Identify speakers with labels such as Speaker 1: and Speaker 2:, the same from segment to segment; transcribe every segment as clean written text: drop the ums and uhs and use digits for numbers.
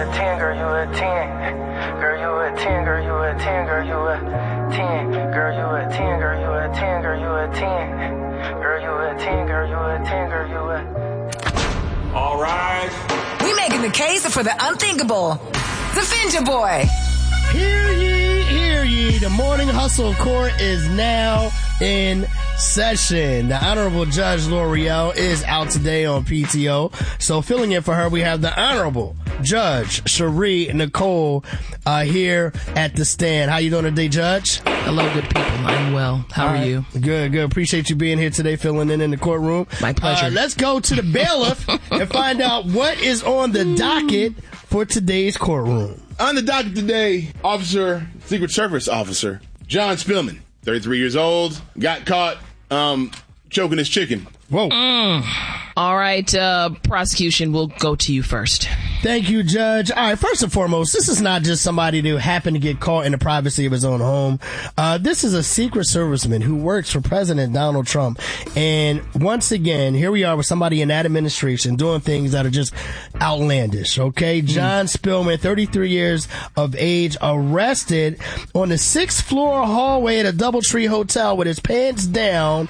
Speaker 1: a 10, girl, you a 10. Girl, you a 10, girl, you a 10, girl, you a 10. Girl, you a 10, girl, you a 10, girl, you a 10. Girl, you a 10, girl, you a 10, girl, you a...
Speaker 2: All right.
Speaker 3: We making the case for the unthinkable. The Finja Boy.
Speaker 4: Hear ye, hear ye. The Morning Hustle Court is now in session. The Honorable Judge L'Oreal is out today on PTO. So filling in for her, we have the Honorable Judge Cherie Nicole here at the stand. How you doing today, Judge?
Speaker 5: Hello, good people. I'm well. How are you?
Speaker 4: Good. Appreciate you being here today, filling in the courtroom.
Speaker 5: My pleasure.
Speaker 4: Let's go to the bailiff and find out what is on the docket for today's courtroom.
Speaker 6: On the docket today, Secret Service Officer John Spillman, 33 years old, got caught choking his chicken.
Speaker 4: Whoa.
Speaker 5: All right, prosecution, we'll go to you first.
Speaker 4: Thank you, Judge. All right, first and foremost, this is not just somebody who happened to get caught in the privacy of his own home. This is a Secret Serviceman who works for President Donald Trump. And once again, here we are with somebody in that administration doing things that are just outlandish, okay? John Spillman, 33 years of age, arrested on the 6th floor hallway at a DoubleTree Hotel with his pants down,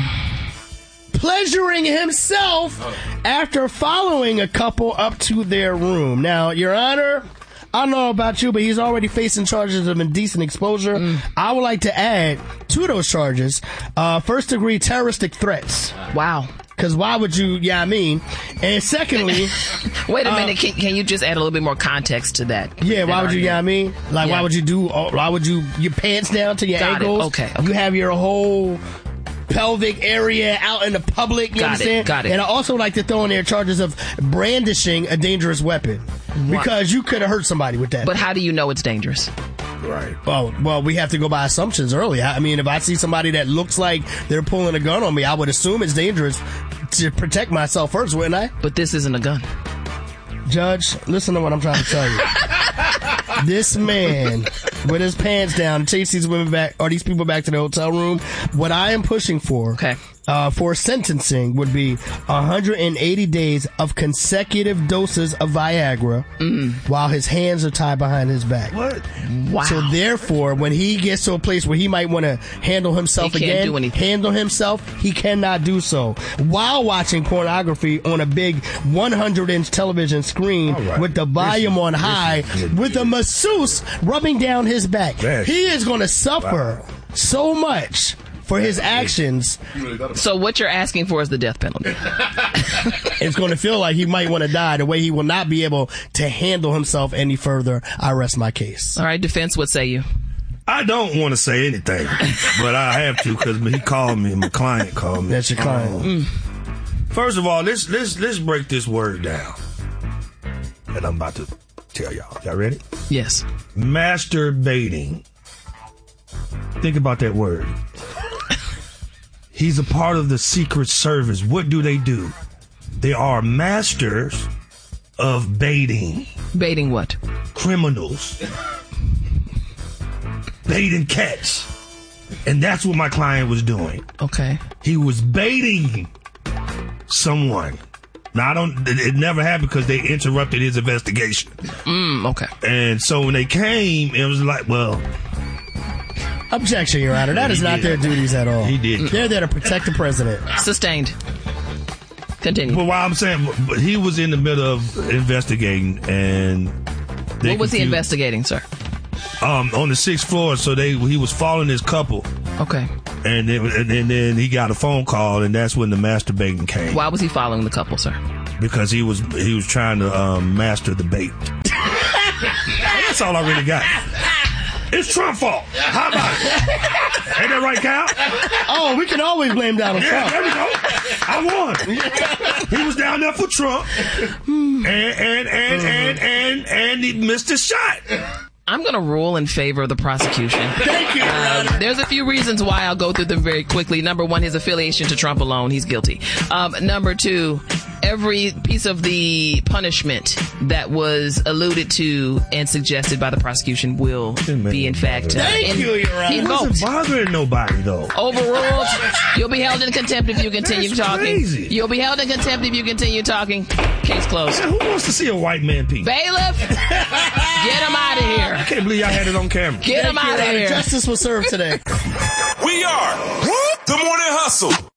Speaker 4: pleasuring himself after following a couple up to their room. Now, Your Honor, I don't know about you, but he's already facing charges of indecent exposure. I would like to add to those charges, first-degree terroristic threats.
Speaker 5: Wow.
Speaker 4: Because why would you, And secondly...
Speaker 5: Wait a minute, can you just add a little bit more context to that?
Speaker 4: Yeah, why would you, Like, why would you, your pants down to your ankles?
Speaker 5: Okay.
Speaker 4: You have your whole pelvic area out in the public, you understand?
Speaker 5: Got it.
Speaker 4: And I also like to throw in there charges of brandishing a dangerous weapon. Because you could have hurt somebody with that.
Speaker 5: But how do you know it's dangerous?
Speaker 6: Right.
Speaker 4: Well, we have to go by assumptions early. I mean, if I see somebody that looks like they're pulling a gun on me, I would assume it's dangerous to protect myself first, wouldn't I?
Speaker 5: But this isn't a gun.
Speaker 4: Judge, listen to what I'm trying to tell you. This man, with his pants down, chase these women back, or these people back to the hotel room. What I am pushing for, for sentencing would be 180 days of consecutive doses of Viagra while his hands are tied behind his back.
Speaker 6: What?
Speaker 5: Wow.
Speaker 4: So therefore, when he gets to a place where he might want to handle himself
Speaker 5: he
Speaker 4: cannot do so while watching pornography on a big 100-inch television screen with the volume on high with a masseuse rubbing down his back. He is going to suffer so much for his actions.
Speaker 5: So what you're asking for is the death penalty.
Speaker 4: It's going to feel like he might want to die the way he will not be able to handle himself any further. I rest my case.
Speaker 5: All right, defense, what say you?
Speaker 2: I don't want to say anything, but I have to because he called me. My client called me.
Speaker 4: That's your client.
Speaker 2: First of all, let's break this word down. And I'm about to tell y'all. Y'all ready?
Speaker 5: Yes.
Speaker 2: Masturbating. Think about that word. He's a part of the Secret Service. What do? They are masters of baiting.
Speaker 5: Baiting what?
Speaker 2: Criminals. Baiting cats. And that's what my client was doing.
Speaker 5: Okay.
Speaker 2: He was baiting someone. Now, it never happened because they interrupted his investigation.
Speaker 5: Okay.
Speaker 2: And so when they came, it was like, well...
Speaker 4: Objection, Your Honor. That is not their duties at all.
Speaker 2: He did.
Speaker 4: They're there to protect the president.
Speaker 5: Sustained. Continue.
Speaker 2: But what I'm saying, he was in the middle of investigating, and...
Speaker 5: What was he investigating, sir?
Speaker 2: On the 6th floor, so he was following his couple.
Speaker 5: Okay.
Speaker 2: And then he got a phone call, and that's when the masturbating came.
Speaker 5: Why was he following the couple, sir?
Speaker 2: Because he was trying to master the bait. That's all I really got. It's Trump's fault. How about it? Ain't that right, Cal?
Speaker 4: Oh, we can always blame Donald Trump.
Speaker 2: There we go. I won. He was down there for Trump, and he missed his shot.
Speaker 5: I'm going to rule in favor of the prosecution.
Speaker 4: Thank you.
Speaker 5: There's a few reasons why. I'll go through them very quickly. Number one, his affiliation to Trump alone. He's guilty. Number two, every piece of the punishment that was alluded to and suggested by the prosecution will be in fact
Speaker 2: It
Speaker 5: invoked.
Speaker 2: wasn't bothering nobody though.
Speaker 5: Overruled. You'll be held in contempt if you continue
Speaker 2: That's
Speaker 5: talking.
Speaker 2: crazy.
Speaker 5: You'll be held in contempt if you continue talking. Case closed.
Speaker 2: Man, who wants to see a white man pee?
Speaker 5: Bailiff, get him out of here.
Speaker 2: I can't believe I had it on camera.
Speaker 5: Get him out of here.
Speaker 4: Justice was served today.
Speaker 7: We are the Morning Hustle.